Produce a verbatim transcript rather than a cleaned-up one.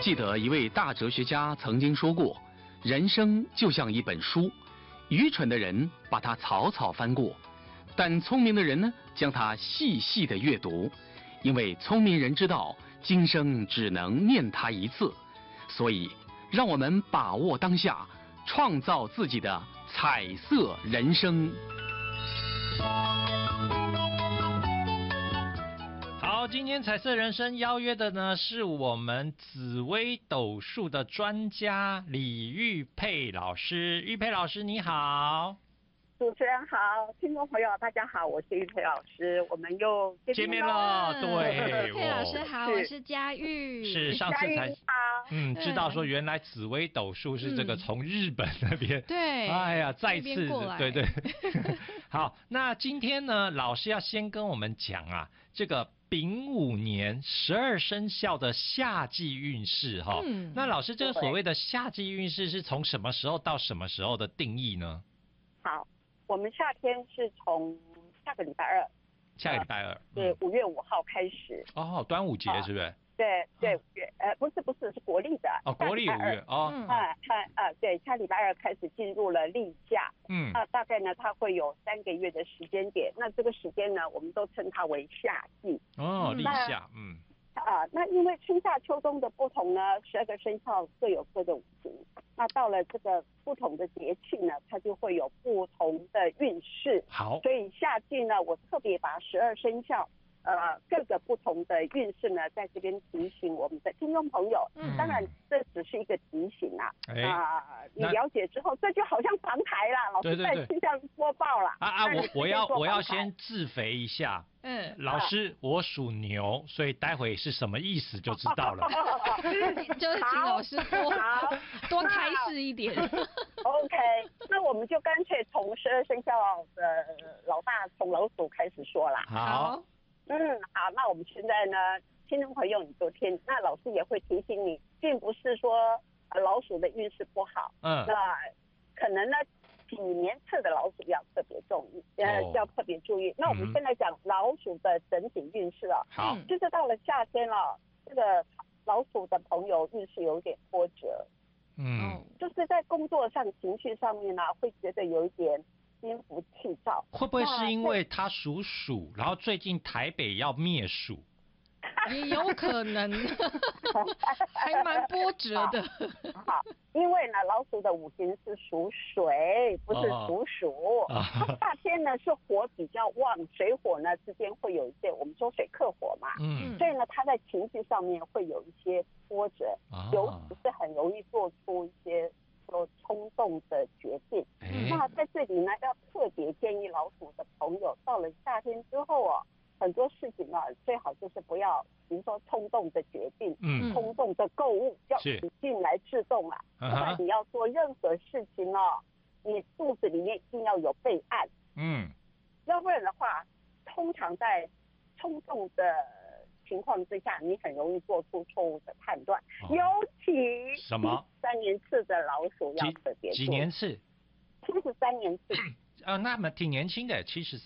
记得一位大哲学家曾经说过，人生就像一本书，愚蠢的人把它草草翻过，但聪明的人呢，将它细细的阅读，因为聪明人知道今生只能念它一次，所以让我们把握当下，创造自己的彩色人生。 好，今天彩色人生邀约的呢是我们紫微斗数的专家李玉佩老师。玉佩老师你好。 主持人好，听众朋友大家好，我是玉佩老师，我们又见面了。对， 玉佩老师好，我是佳玉。 是上次才嗯知道说原来紫微斗数是这个从日本那边、嗯、 对， 哎呀再次对对好，那今天呢老师要先跟我们讲啊这个丙午年十二生肖的夏季运势哈、嗯，那老师这个所谓的夏季运势是从什么时候到什么时候的定义呢？ 好，我们夏天是从下个礼拜二， 下个礼拜二， 对，五月五号开始。 哦，端午节是不是？ 对对，五月呃不是不是是国历的哦，国历五月哦， 啊看啊对，下礼拜二开始进入了立夏，嗯，那大概呢它会有三个月的时间点，那这个时间呢我们都称它为夏季。 哦，立夏，嗯。 啊，那因为春夏秋冬的不同呢，十二个生肖各有各的五行。那到了这个不同的节气呢，它就会有不同的运势。 好， 所以夏季呢，我特别把十二生肖呃各个不同的运势呢，在这边提醒我们的听众朋友。嗯，当然这只是一个提醒啊。哎、啊，你了解之后，这就好像防台啦，老师在气象播报啦。 啊啊，我我要我要先自肥一下。嗯，老师，我属牛，所以待会是什么意思就知道了。 就是请老师多多开示一点。 OK， 那我们就干脆从十二生肖的老大，从老鼠开始说啦。 好， 嗯，好，那我们现在呢，听众朋友你都听，那老师也会提醒你，并不是说老鼠的运势不好，嗯，那可能呢。几年次的老鼠要特别注意，呃，哦、要特别注意。那我们现在讲老鼠的整体运势啊， 好， 就是到了夏天了，这个老鼠的朋友运势有点波折，嗯，就是在工作上、情绪上面呢、啊，会觉得有一点心浮气躁。 会不会是因为它属鼠，然后最近台北要灭鼠？ 也有可能，还蛮波折的。 好，好，因为呢，老鼠的五行是属水，不是属鼠。哦、夏天呢是火比较旺，水火呢之间会有一些，我们说水克火嘛。嗯。所以呢，它在情绪上面会有一些波折，啊、尤其是很容易做出一些说冲动的决定。嗯、那在这里呢，要特别建议老鼠的朋友，到了夏天之后哦。很多事情啊，最好就是不要，比如说冲动的决定，嗯，冲动的购物，要理性来制动啊。不然你要做任何事情哦，你肚子里面一定要有备案，嗯，要不然的话，通常在冲动的情况之下，你很容易做出错误的判断，哦、尤其什么三年次的老鼠要特别几年次， 七十三年次。 呃，那么挺年轻的，七十